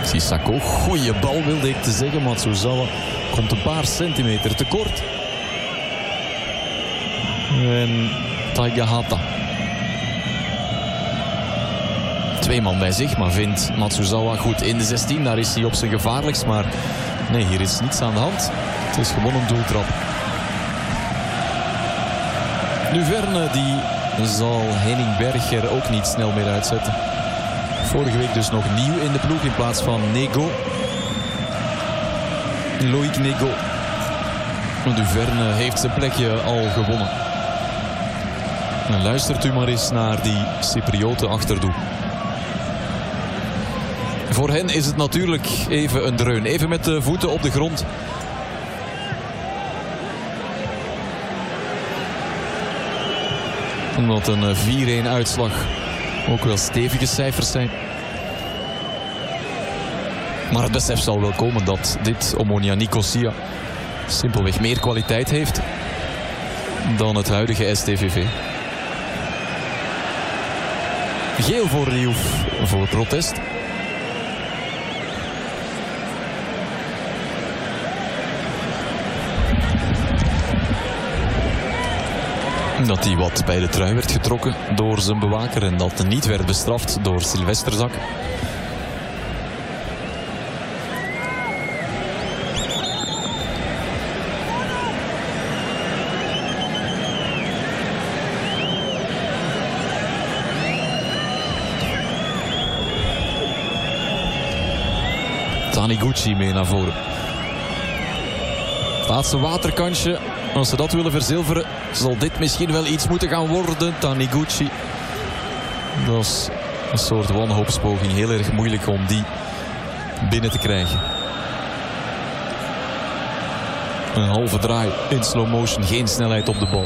Sissako, goeie bal wilde ik te zeggen. Matsuzawa komt een paar centimeter tekort. En Taiga Hata. 2 man bij zich, maar vindt Matsuzawa goed in de 16. Daar is hij op zijn gevaarlijkst, maar nee, hier is niets aan de hand. Het is gewoon een doeltrap. Duverne die zal Henning Berger ook niet snel meer uitzetten. Vorige week dus nog nieuw in de ploeg in plaats van Nego. Loïc Nego. Duverne heeft zijn plekje al gewonnen. En luistert u maar eens naar die Cyprioten achterdoel. Voor hen is het natuurlijk even een dreun. Even met de voeten op de grond. Omdat een 4-1 uitslag ook wel stevige cijfers zijn. Maar het besef zal wel komen dat dit Omonia Nicosia simpelweg meer kwaliteit heeft dan het huidige STVV. Geel voor Riouf voor protest. Dat hij wat bij de trui werd getrokken door zijn bewaker en dat niet werd bestraft door Silvesterzak. Taniguchi mee naar voren. Laatste waterkansje. Als ze dat willen verzilveren, zal dit misschien wel iets moeten gaan worden. Taniguchi. Dat is een soort wanhoopspoging. Heel erg moeilijk om die binnen te krijgen. Een halve draai in slow motion. Geen snelheid op de bal.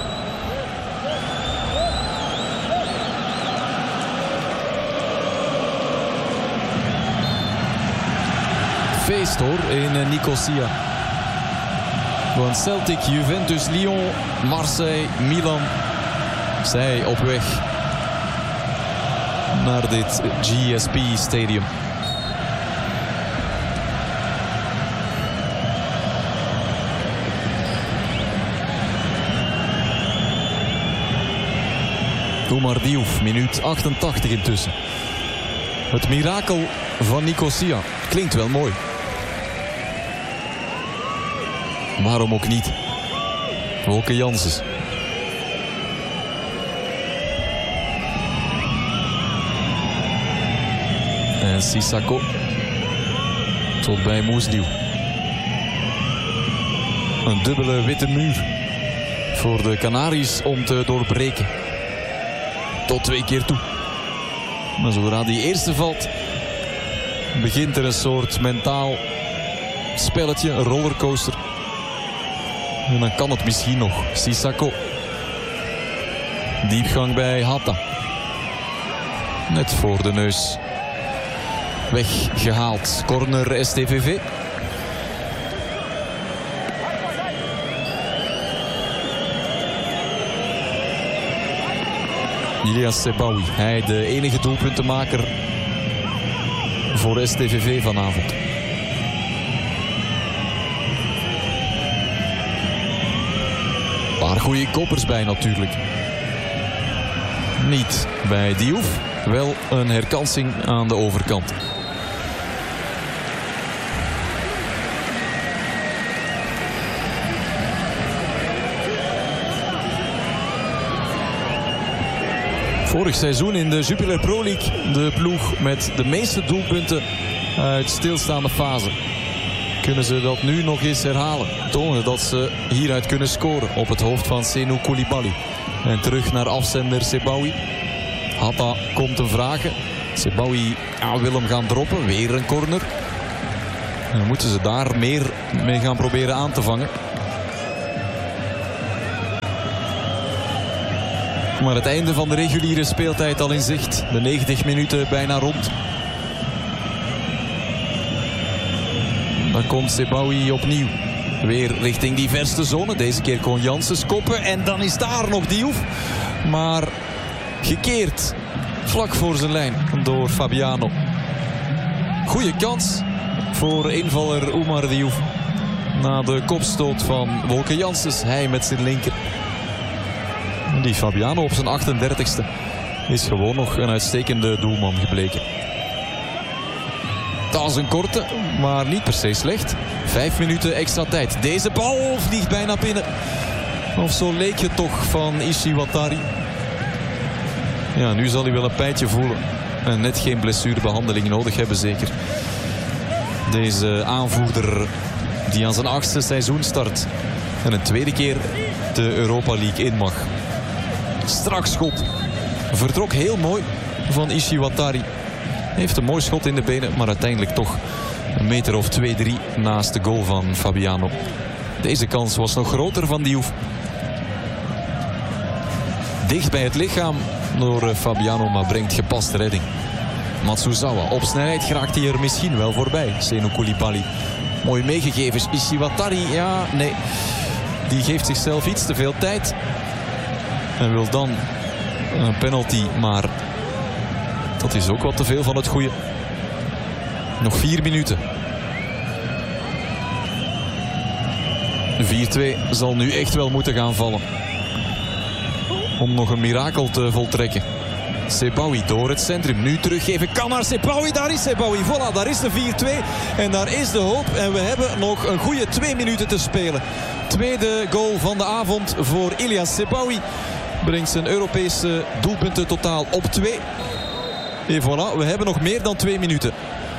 Feest hoor in Nicosia. Want Celtic, Juventus, Lyon, Marseille, Milan. Zij op weg naar dit GSP Stadium. Oumar Diouf, minuut 88 intussen. Het mirakel van Nicosia. Klinkt wel mooi. Waarom ook niet? Wolke Janssens. En Sissako. Tot bij Moeslieuw. Een dubbele witte muur. Voor de Canaries om te doorbreken. Tot 2 keer toe. Maar zodra die eerste valt, begint er een soort mentaal spelletje, een rollercoaster. En dan kan het misschien nog. Sissako. Diepgang bij Hatta. Net voor de neus. Weggehaald. Corner STVV. Ilias Sebaoui. Hij de enige doelpuntenmaker voor STVV vanavond. Een paar goede koppers bij natuurlijk. Niet bij Diouf. Wel een herkansing aan de overkant. Vorig seizoen in de Jupiler Pro League de ploeg met de meeste doelpunten uit stilstaande fase. Kunnen ze dat nu nog eens herhalen? Tonen dat ze hieruit kunnen scoren op het hoofd van Senou Koulibaly. En terug naar afzender Sebaoui. Hatta komt hem vragen. Sebaoui wil hem gaan droppen. Weer een corner. En dan moeten ze daar meer mee gaan proberen aan te vangen. Maar het einde van de reguliere speeltijd al in zicht. De 90 minuten bijna rond. Dan komt Sebaoui opnieuw. Weer richting die verste zone. Deze keer kon Janssens koppen. En dan is daar nog Diouf. Maar gekeerd. Vlak voor zijn lijn door Fabiano. Goeie kans voor invaller Oumar Diouf. Na de kopstoot van Wolke Janssens. Hij met zijn linker. Die Fabiano op zijn 38e is gewoon nog een uitstekende doelman gebleken. Dat is een korte, maar niet per se slecht. 5 minuten extra tijd. Deze bal vliegt bijna binnen. Of zo leek het toch van Ishiwatari. Ja, nu zal hij wel een pijntje voelen. En net geen blessurebehandeling nodig hebben zeker. Deze aanvoerder die aan zijn 8e seizoen start. En een tweede keer de Europa League in mag. Strak schot. Vertrok heel mooi van Ishiwatari. Heeft een mooi schot in de benen, maar uiteindelijk toch een meter of 2-3 naast de goal van Fabiano. Deze kans was nog groter van Diouf. Dicht bij het lichaam door Fabiano, maar brengt gepaste redding. Matsuzawa op snelheid geraakt hij er misschien wel voorbij. Senou Coulibaly. Mooi meegegeven. Ishiwatari, ja, nee. Die geeft zichzelf iets te veel tijd. En wil dan een penalty, maar dat is ook wat te veel van het goede. Nog 4 minuten. 4-2 zal nu echt wel moeten gaan vallen. Om nog een mirakel te voltrekken. Sebaoui door het centrum. Nu teruggeven kan naar Sebaoui. Daar is Sebaoui. Voilà, daar is de 4-2. En daar is de hoop. En we hebben nog een goede 2 minuten te spelen. Tweede goal van de avond voor Ilias Sebaoui. Brengt zijn Europese doelpunten totaal op 2. En voilà, we hebben nog meer dan 2 minuten.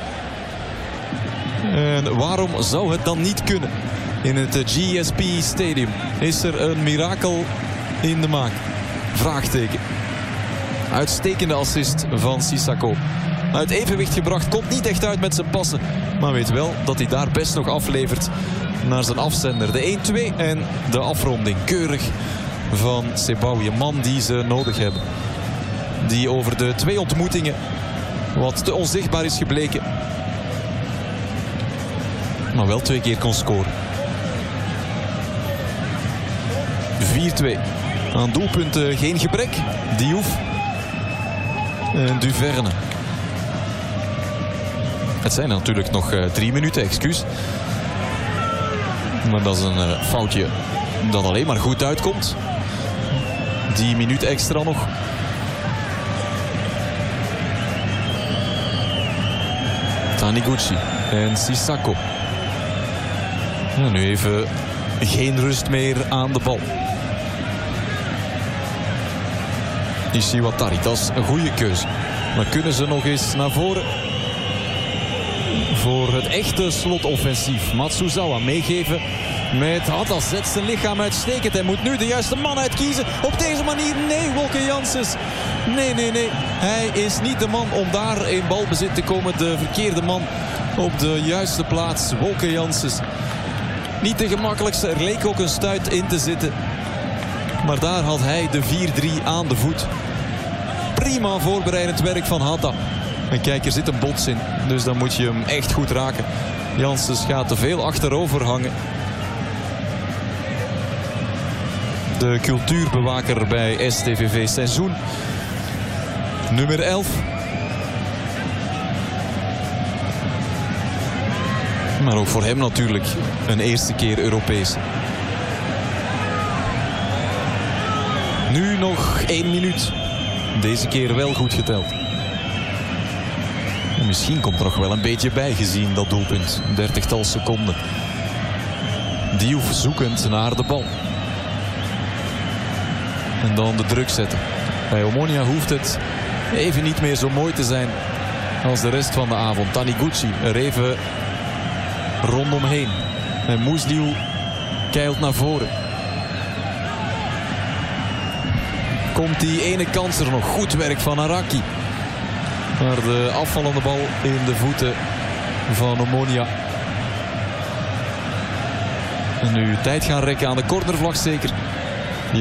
En waarom zou het dan niet kunnen? In het GSP Stadium is er een mirakel in de maak. Vraagteken. Uitstekende assist van Sissako. Uit evenwicht gebracht, komt niet echt uit met zijn passen. Maar weet wel dat hij daar best nog aflevert naar zijn afzender. De 1-2 en de afronding. Keurig van Sebaoui. Een man die ze nodig hebben. Die over de 2 ontmoetingen wat te onzichtbaar is gebleken. Maar wel 2 keer kon scoren. 4-2. Aan doelpunten geen gebrek. Diouf en Duverne. Het zijn natuurlijk nog 3 minuten, excuus. Maar dat is een foutje dat alleen maar goed uitkomt. Die minuut extra nog. Taniguchi en Sissako. Ja, nu even geen rust meer aan de bal. Ishiwatari, dat is een goede keuze. Dan kunnen ze nog eens naar voren. Voor het echte slotoffensief. Matsuzawa meegeven met Hatta. Zet zijn lichaam uitstekend. Hij moet nu de juiste man uitkiezen. Op deze manier, nee, Wolke Janssens. Nee. Hij is niet de man om daar in balbezit te komen. De verkeerde man op de juiste plaats. Wolke Janssens. Niet de gemakkelijkste. Er leek ook een stuit in te zitten. Maar daar had hij de 4-3 aan de voet. Prima voorbereidend werk van Hatta. En kijk, er zit een bots in. Dus dan moet je hem echt goed raken. Janssens gaat te veel achterover hangen. De cultuurbewaker bij STVV seizoen. Nummer 11. Maar ook voor hem natuurlijk een eerste keer Europees. Nu nog 1 minuut. Deze keer wel goed geteld. En misschien komt er nog wel een beetje bij gezien dat doelpunt. 30-tal seconden. Diouf zoekend naar de bal. En dan de druk zetten. Bij Omonia hoeft het even niet meer zo mooi te zijn als de rest van de avond. Taniguchi er even rondomheen. En Moesdiel keilt naar voren. Komt die ene kans er nog. Goed werk van Araki. Maar de afvallende bal in de voeten van Omonia. En nu tijd gaan rekken aan de cornervlag zeker.